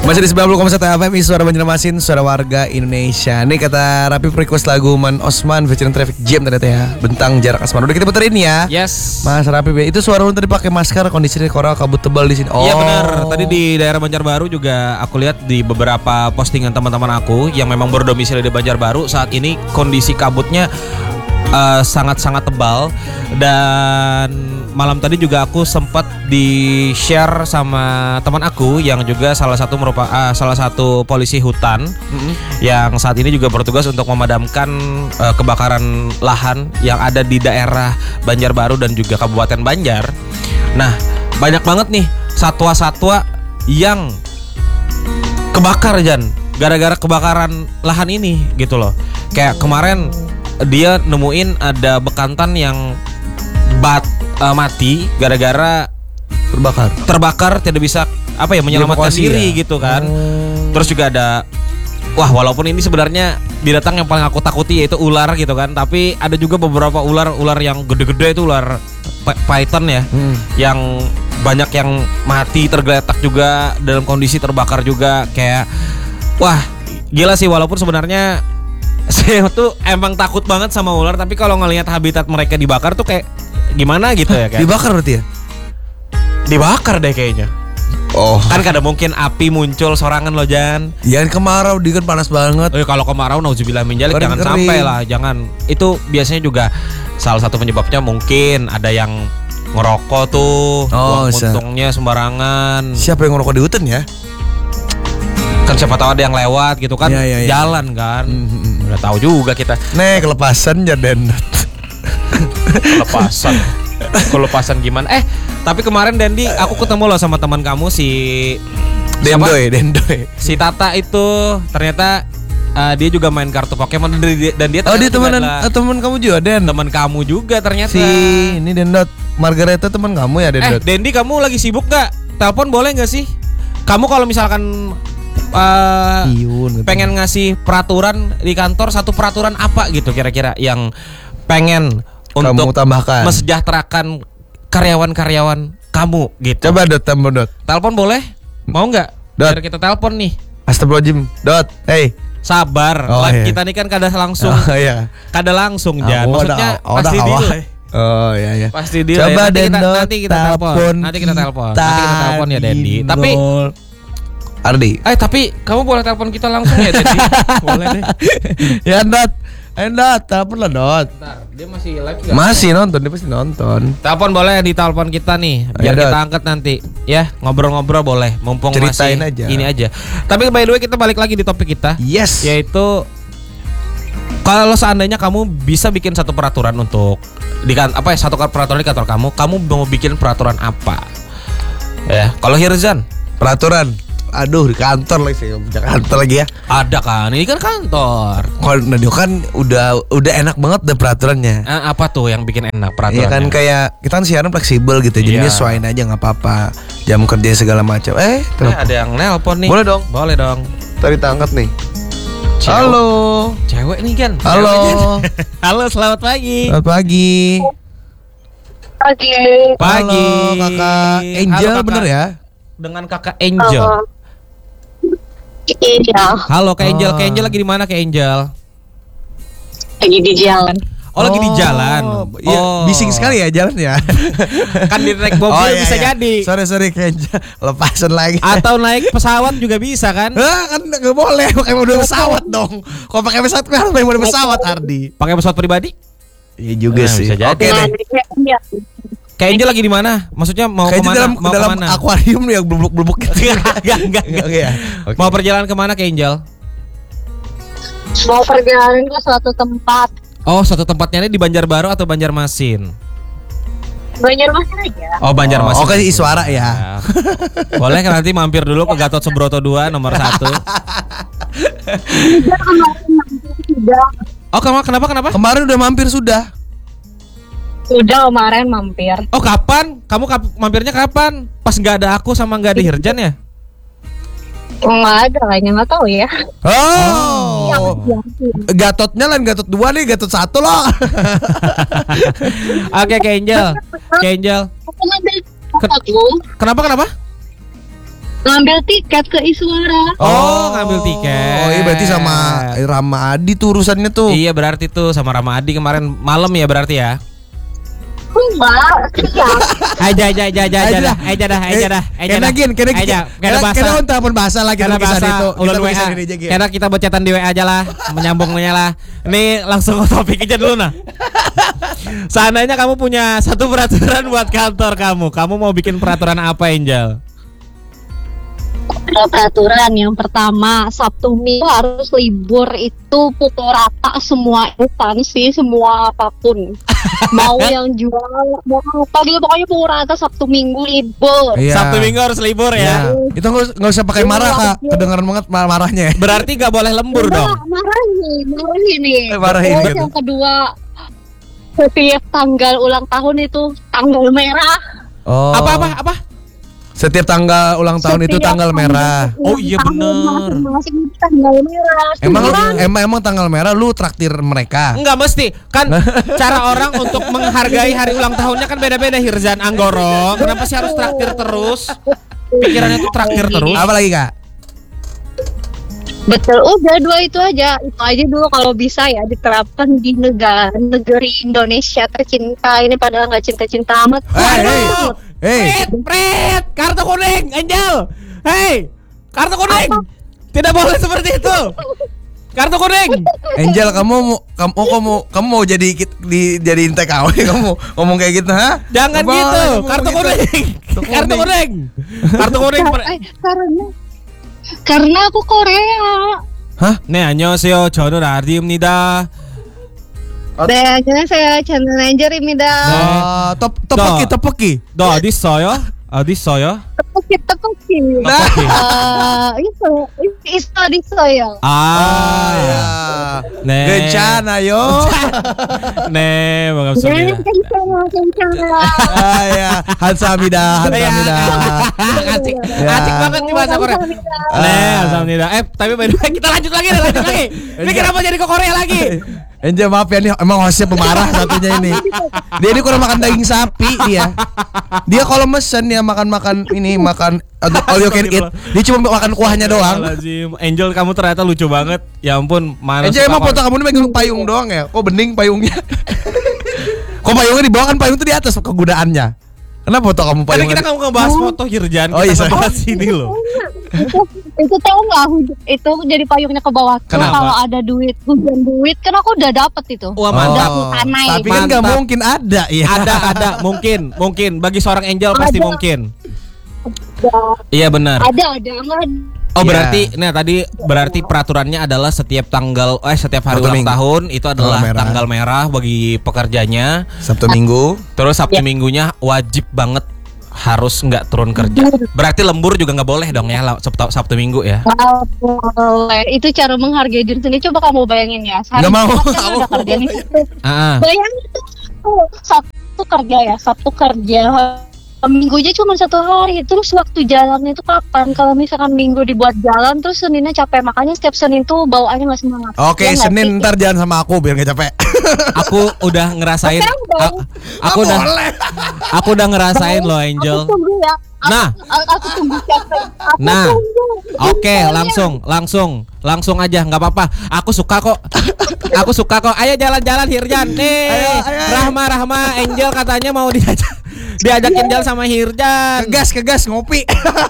Masih di 90,1 FM, suara Banjarmasin, suara warga Indonesia. Nih kata Rapi request lagu Man Osman featuring Traffic Jam ternyata ya. Bentang Jarak Asmara. Udah kita puterin ya. Yes. Mas Rapi, itu suara lu tadi pakai masker, kondisinya koral kabut tebal di sini. Iya benar. Tadi di daerah Banjarbaru juga aku lihat di beberapa postingan teman-teman aku yang memang berdomisili di Banjarbaru saat ini kondisi kabutnya sangat-sangat tebal. Dan malam tadi juga aku sempat di-share sama teman aku yang juga salah satu polisi hutan yang saat ini juga bertugas untuk memadamkan kebakaran lahan yang ada di daerah Banjarbaru dan juga Kabupaten Banjar. Nah, banyak banget nih satwa-satwa yang kebakar, Jan, gara-gara kebakaran lahan ini gitu loh. Kayak kemarin dia nemuin ada bekantan yang mati gara-gara terbakar tidak bisa menyelamatkan diri ya? Gitu kan. Terus juga ada walaupun ini sebenarnya binatang yang paling aku takuti yaitu ular gitu kan, tapi ada juga beberapa ular yang gede-gede itu ular python ya, yang banyak yang mati tergeletak juga dalam kondisi terbakar juga. Kayak gila sih, walaupun sebenarnya saya tuh emang takut banget sama ular, tapi kalau ngelihat habitat mereka dibakar tuh kayak gimana gitu ya kan. Dibakar berarti ya? Dibakar deh kayaknya. Oh. Kan kada mungkin api muncul sorangan loh, Jan. Ya kemarau, dia kan panas banget. Kalau kemarau nauzubillah min dzalik jangan sampai lah, jangan. Itu biasanya juga salah satu penyebabnya mungkin ada yang ngerokok tuh, buang puntungnya sembarangan. Siapa yang ngerokok di hutan ya? Kan siapa tahu ada yang lewat gitu kan, jalan kan. Udah tahu juga kita. Nih kelepasan Jaden. Kelepasan gimana? Tapi kemarin Dendi aku ketemu loh sama teman kamu si Dendoy. Si Tata itu ternyata dia juga main kartu Pokemon dan dia dia teman kamu juga, Den. Teman kamu juga ternyata. Ini Dendot Margareta teman kamu ya, Dendot. Dendi, kamu lagi sibuk gak? Telepon boleh gak sih? Kamu kalau misalkan pengen ngasih peraturan di kantor, satu peraturan apa gitu kira-kira yang pengen kamu untuk tambahkan mesejahterakan karyawan-karyawan kamu gitu. Coba Dot. Telepon boleh? Mau nggak? Biar kita telepon nih. Astagfirullahaladzim, Dot. Hey. Sabar. Kita nih kan kada langsung. Kada langsung, Jan. Maksudnya pasti deal. Oh iya. Pasti deal. Coba ya. nanti kita telepon. Nanti kita telepon ya, Dendi. Tapi Ardi. Tapi kamu boleh telepon kita langsung ya, Dendi. Boleh deh. Ya, Dot. Telepon lah, Dot. Bentar, dia masih live gak? Masih nonton, dia pasti nonton. Telepon boleh, di telepon kita nih. Biar kita angkat nanti. Ya, ngobrol-ngobrol boleh. Mumpung ceritain masih aja. Ini aja. Tapi by the way kita balik lagi di topik kita. Yes. Yaitu kalau seandainya kamu bisa bikin satu peraturan untuk satu peraturan di kantor kamu mau bikin peraturan apa? Ya, kalau Hirzan, peraturan. Aduh, di kantor lagi sih, kantor lagi ya. Ada kan, ini kan kantor. Kalau Nadio kan udah enak banget deh peraturannya. Apa tuh yang bikin enak peraturannya? Iya kan, kayak kita kan siaran fleksibel gitu, jadi nyesuaiin aja nggak apa-apa. Jam kerja segala macam. Ada yang nelpon nih. Boleh dong. Tadi tangkat nih. Halo. Cewek nih kan. Halo. Halo, selamat pagi. Selamat pagi. Pagi. Halo, Kakak Angel. Halo, bener ya? Dengan Kakak Angel. Halo Kak Angel. Kak Angel lagi di mana Kak Angel? Lagi di jalan. Lagi di jalan. Iya, bising sekali ya jalan ya. Kan di naik mobil bisa jadi. Sorry Kak Angel, lepasan lagi. Atau naik pesawat juga bisa kan? Kan nggak boleh pakai mode pesawat dong. Kalau pakai pesawat kan harus pakai mode pesawat, Ardi. Pakai pesawat pribadi? Iya juga sih. Bisa jadi. Oke deh. Kak Angel lagi di mana? Maksudnya mau kemana? Mau dalam kemana? Akuarium yang blubuk-blubuk gitu. Enggak. Okay. Mau perjalanan kemana Kak Angel? Mau perjalanan ke suatu tempat. Suatu tempatnya ini di Banjarbaru atau Banjarmasin? Banjarmasin aja. Banjarmasin. Oke, Iswara ya. Boleh kan nanti mampir dulu ke Gatot Subroto 2 nomor 1. Kenapa? Kemarin udah mampir sudah. Sudah kemarin mampir. Kapan? Kamu mampirnya kapan? Pas nggak ada aku sama nggak ada Hirjan ya? Nggak ada, kayaknya nggak tahu ya. Gatotnya lain Gatot 2 nih, Gatot 1 loh. Oke, Kak Angel. Kenapa? Ngambil tiket ke Iswara. Ngambil tiket. Oh iya berarti sama Rama Adi tuh urusannya tuh. Iya berarti tuh sama Rama Adi kemarin malam ya berarti ya. Enggak. Aja dah. Kena telepon bahasa lah kita Karena kisah bahasa itu. ulun WA. Karena kita bacatan di WA aja lah, menyambungnya lah. Ini langsung ke topik aja dulu nah. Seandainya kamu punya satu peraturan buat kantor kamu, kamu mau bikin peraturan apa, Angel? Peraturan yang pertama, Sabtu Minggu harus libur, itu pukul rata semua instansi, semua apapun. Mau yang jual, mau apa gitu, pokoknya pukul rata Sabtu Minggu libur. Iya. Sabtu Minggu harus libur ya. Iya. Itu nggak usah pakai marah Kak. Kedengeran banget marahnya. Berarti gak boleh lembur dong. Marahin nih. Marahin Terus gitu. yang kedua, setiap tanggal ulang tahun itu tanggal merah. Oh. Apa? Setiap tanggal ulang tahun itu Setiap tanggal merah. Oh iya bener. Masing-masing tanggal merah. Emang tanggal merah lu traktir mereka. Enggak mesti. Kan cara orang untuk menghargai hari ulang tahunnya kan beda-beda, Hirzan Anggoro. Kenapa sih harus traktir terus? Pikirannya tuh traktir terus. Apa lagi Kak? Betul, udah dua itu aja dulu kalau bisa ya diterapkan di negeri Indonesia tercinta ini, padahal nggak cinta-cinta amat. Pret, kartu kuning, Angel. Hei, kartu kuning. Tidak boleh seperti itu. Kartu kuning. Angel, kamu mau dijadiin TKW kamu ngomong kayak gitu, ha? Jangan Apa? gitu. Ngomong Kartu gitu. kuning. Kartu kuning. Kartu kuning. Karena aku Korea. Hah? 네, 안녕하세요. 저는 아디입니다. 네, 안녕하세요. 저는 엔젤입니다. Tteokbokki. 너 어디 있어요? 어디 있어요? 떡볶이. 떡볶이. 있어요. Ya. 네. Kencana yo. 네, 네, 반갑습니다. 괜찮아. Ya. Hansamida. Asik, asik banget nih bahasa Korea. Alhamdulillah. Tapi by the way, kita lanjut lagi. Ini kenapa jadi ke Korea lagi? Angel, maaf ya nih, emang hostnya pemarah satunya ini. Dia ini kurang makan daging sapi dia. Dia kalau mesen ya makan all you can eat. Dia cuma makan kuahnya doang. Lazim. Angel, kamu ternyata lucu banget. Ya ampun, mana Angel, suka emang foto kamu ini megang payung doang ya? Kok bening payungnya? Kok payungnya di bawah, kan payung tuh di atas kegunaannya. Kenapa foto kamu Karena payungnya? kita nggak ngebahas foto Hirjan, Oh, kita iya, ngebahas ini loh. Itu tahu nggak, itu jadi payungnya ke bawah tuh. Kenapa? Kalau ada hujan duit kan aku udah dapet itu. Wah, mantap. Tanai. Tapi kan nggak Mantap. mungkin ada ya. Ada, mungkin. Bagi seorang Angel pasti Ada. mungkin. Iya benar. Ada enggak? Oh Iya. berarti peraturannya adalah setiap setiap hari Sabtu ulang Minggu. tahun itu adalah merah. tanggal merah bagi pekerjanya. Sabtu Minggu. Terus Sabtu Minggunya wajib banget harus nggak turun kerja. Berarti lembur juga nggak boleh dong ya Sabtu Minggu ya. Boleh. Itu cara menghargai diri sendiri. Coba kamu bayangin ya. Nggak mau. Kan ada kerjaan itu. Ah. Bayangin tuh Sabtu kerja. Minggunya cuma 1 hari. Terus waktu jalannya itu kapan? Kalau misalkan Minggu dibuat jalan, terus Seninnya capek. Makanya setiap Senin tuh bawaannya nggak semangat. Oke, Ya nggak Senin sih? ntar jalan sama aku biar gak capek. Aku udah ngerasain. Aku udah ngerasain loh Angel. Aku tunggu ya. Nah. Aku tunggu capek. Nah, tunggu. oke, langsung aja, nggak apa-apa. Aku suka kok. Ayo jalan-jalan Hirjan. Nih, Ayo. Rahma, Angel katanya mau diajakin jalan sama Hirjan. Kegas ngopi.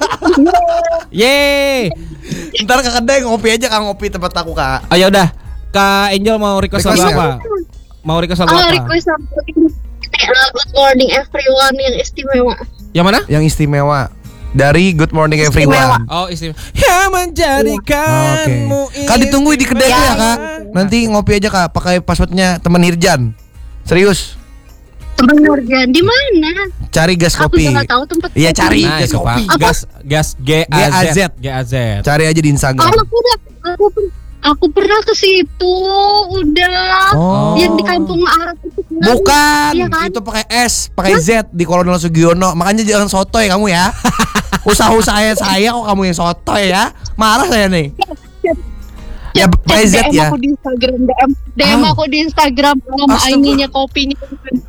Yeay. Ntar ke kedai ngopi aja, Kak, ngopi tempat aku, Kak. Oh ya udah, Kak Angel mau request lagu Request apa? Mau request lagu apa? Request aku. Good morning everyone yang istimewa. Yang mana? Yang istimewa dari Good Morning Everyone. Oh, istimewa. Yang menjadikanmu. Kak, ditunggu di kedai tuh ya, Kak. Nanti ngopi aja, Kak, pakai passwordnya teman Hirjan. Serius. Temen Nurjan di mana? Cari gas Aku kopi. juga nggak tahu tempat. Iya, cari Nah, gas itu, Pak. kopi. Gas GAZ. Cari aja di Instagram. Aku pernah ke situ, udah. Oh. Yang di kampung Arab itu. Bukan, Iya kan? itu pakai S, pakai Z di Kolonel Sugiono. Makanya jangan sotoy kamu ya. Usaha-usaha saya kok kamu yang sotoy ya. Marah saya nih. Ya pakai Z DM ya. aku di Instagram, DM aku di Instagram sama ininya kopinya.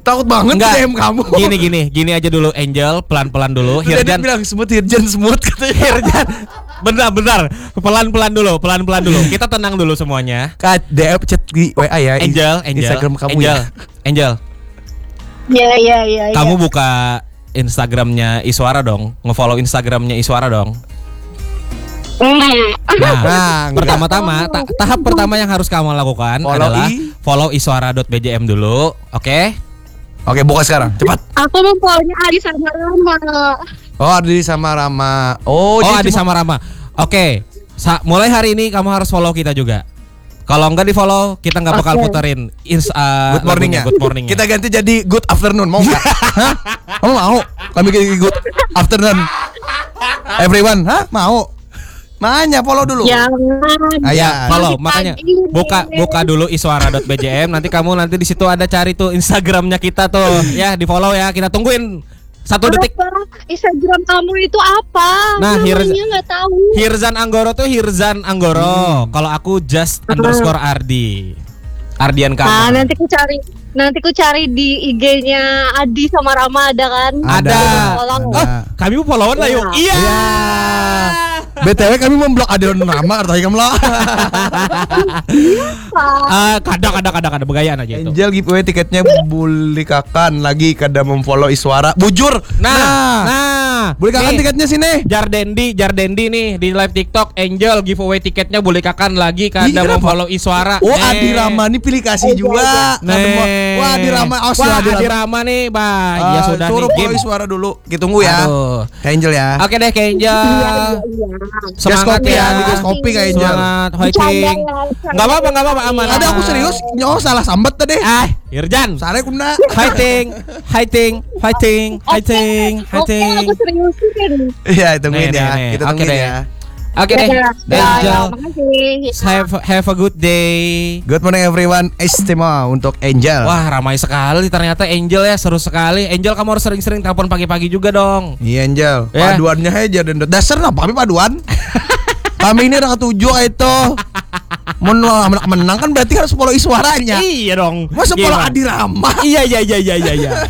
Takut banget Enggak. DM kamu. Gini aja dulu Angel, pelan-pelan dulu. Dia Hirjan, bilang Hirjan smooth katanya. Hirjan. Bentar. Pelan-pelan dulu. Kita tenang dulu semuanya. Kak, DM chat di WA ya. Angel. Instagram kamu Angel, ya. Angel. Iya. Kamu buka Instagramnya Iswara dong. Nge-follow Instagramnya Iswara dong. Enggak. Nah, enggak. pertama-tama tahap pertama yang harus kamu lakukan adalah follow iswara.bjm dulu, oke? Oke, buka sekarang. Cepat. Aku memfollow Adi sama Rama. Oh, Adi sama Rama. Oh, dia Adi cuma- sama Rama. Oke. Mulai hari ini kamu harus follow kita juga. Kalau enggak di follow, kita nggak bakal Oke. puterin Good morning-nya. Good morning. Kita ganti jadi good afternoon. Mau nggak? Hah? Kamu mau? Kami ganti good afternoon. Everyone, hah? Mau? Makanya follow dulu. Jangan. Ayah. Follow, Masih makanya pagi. buka dulu iswara.bjm. Nanti di situ ada cari tuh Instagramnya kita tuh, ya di follow ya. Kita tungguin 1 detik. Apa? Instagram kamu itu apa? Nah, namanya nggak tahu. Hirzan Anggoro tuh Hirzan Anggoro. Kalau aku just_Ardi. Ardian Nah, kamu. nanti ku cari di IG-nya Adi sama Rama ada kan? Ada. Tolong. Ada. Kami mau followan lah yuk. Iya. Iya. BTW kami memblok Adeon Rama atau kamu lah. Kadang begayaan aja itu. Angel giveaway tiketnya bulikakan lagi kada memfollow Iswara. Bujur. Nah. Bulikakan nih, tiketnya sini. Jardendi nih di live TikTok Angel giveaway tiketnya boleh kakan lagi Iya, kada mau kenapa? follow Iswara. Oh, Adi Rama ini pilih kasih juga. Wah, Adi Rama. Oh, Wah, Adi Adi Rama. Rama nih, Bah. Ya sudah Suruh nih follow game. Iswara dulu. Kita tunggu ya. Aduh. Kak Angel ya. Oke deh, Kak Angel. Gas Semangat kopi ya. di gas kopi Kak Angel. Semangat, fighting. Enggak apa-apa, aman. Ada aku serius. Nyawa salah sambat tadi. Irjan. Sare kuna. Fighting. Oke, aku seriusin. Iya, tungguin Nih, ya. nih. Kita Oke tungguin deh. ya. Oke deh. Angel. Makasih. Have a good day. Good morning everyone. Istimewa untuk Angel. Wah, ramai sekali ternyata Angel ya, seru sekali. Angel, kamu harus sering-sering telepon pagi-pagi juga dong. Iya Angel. Ya. Paduannya aja dan dasar apa kami paduan. Kami ini udah ketujuh itu. Menang kan berarti harus follow Iswaranya. Iya dong. Masa follow Gimana? Adi Rama? Iya.